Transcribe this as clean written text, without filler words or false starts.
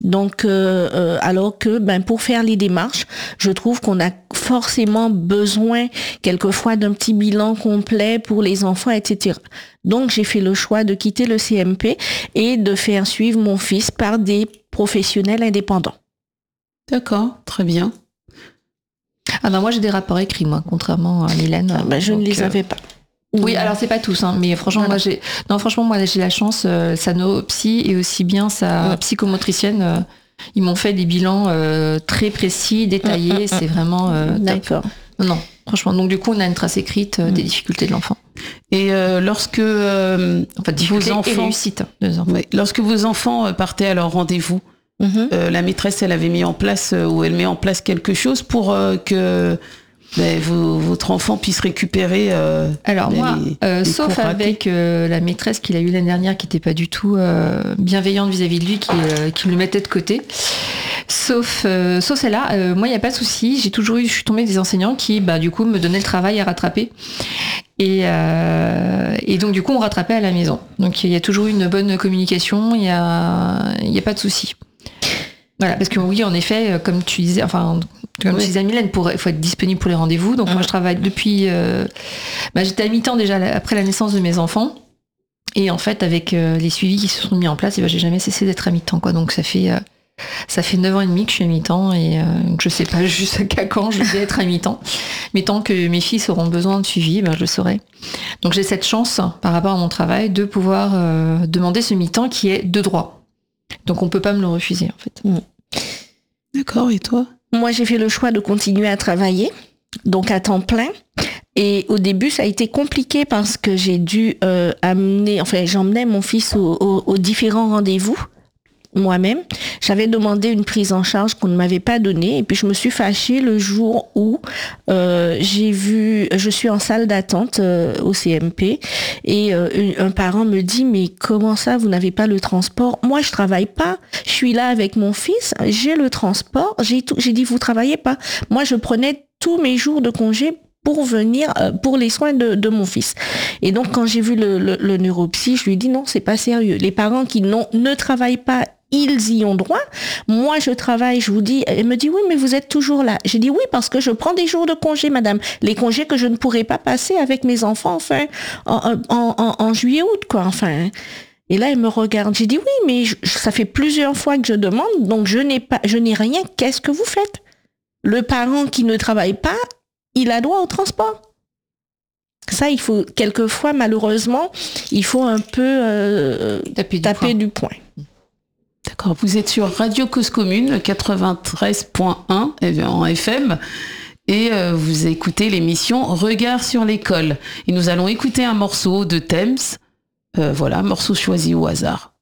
Donc, alors que pour faire les démarches, je trouve qu'on a forcément besoin quelquefois d'un petit bilan complet pour les enfants, etc. Donc, j'ai fait le choix de quitter le CMP et de faire suivre mon fils par des professionnels indépendants. D'accord, très bien. Moi j'ai des rapports écrits, moi, contrairement à Mylène. Je ne les avais pas. Oui, alors c'est pas tous, mais franchement, voilà. moi j'ai la chance, sa psy et aussi bien sa psychomotricienne, ils m'ont fait des bilans très précis, détaillés, c'est vraiment D'accord. top. Non, franchement, donc du coup on a une trace écrite des difficultés de l'enfant. Et lorsque difficultés vos enfants, et réussite des enfants. Oui, lorsque vos enfants partaient à leur rendez-vous, la maîtresse, elle avait mis en place ou elle met en place quelque chose pour que votre enfant puisse récupérer. Sauf avec la maîtresse qu'il a eue l'année dernière, qui n'était pas du tout bienveillante vis-à-vis de lui, qui le mettait de côté. Sauf celle-là, moi il n'y a pas de souci. Je suis tombée des enseignants qui, du coup, me donnaient le travail à rattraper. Et donc du coup, on rattrapait à la maison. Donc il y a toujours eu une bonne communication. Il y a pas de souci. Voilà, parce que oui, en effet, comme tu disais, comme tu disais, Mylène, il faut être disponible pour les rendez-vous. Donc moi, je travaille depuis... j'étais à mi-temps déjà après la naissance de mes enfants. Et en fait, avec les suivis qui se sont mis en place, j'ai jamais cessé d'être à mi-temps, quoi. Donc ça fait 9 ans et demi que je suis à mi-temps et je sais pas jusqu'à quand je vais être à mi-temps. Mais tant que mes fils auront besoin de suivi, je le saurai. Donc j'ai cette chance, par rapport à mon travail, de pouvoir demander ce mi-temps qui est de droit. Donc on peut pas me le refuser, en fait. D'accord, et toi ? Moi, j'ai fait le choix de continuer à travailler, donc à temps plein. Et au début, ça a été compliqué parce que j'ai dû j'emmenais mon fils aux différents rendez-vous moi-même. J'avais demandé une prise en charge qu'on ne m'avait pas donnée et puis je me suis fâchée le jour où je suis en salle d'attente au CMP et un parent me dit mais comment ça vous n'avez pas le transport? Moi je travaille pas, je suis là avec mon fils, j'ai le transport, j'ai dit vous travaillez pas. Moi je prenais tous mes jours de congé pour venir pour les soins de mon fils. Et donc quand j'ai vu le neuropsy, je lui ai dit non, c'est pas sérieux. Les parents qui ne travaillent pas, ils y ont droit. Moi, je travaille, je vous dis, elle me dit oui, mais vous êtes toujours là. J'ai dit oui, parce que je prends des jours de congé, madame. Les congés que je ne pourrais pas passer avec mes enfants, en juillet, août, quoi, Et là, elle me regarde. J'ai dit oui, mais ça fait plusieurs fois que je demande, donc je n'ai rien. Qu'est-ce que vous faites? Le parent qui ne travaille pas, il a droit au transport. Ça, il faut, quelquefois, malheureusement, il faut un peu taper du poing. D'accord, vous êtes sur Radio Cause Commune, 93.1 en FM, et vous écoutez l'émission Regard sur l'école. Et nous allons écouter un morceau de Thames, morceau choisi au hasard.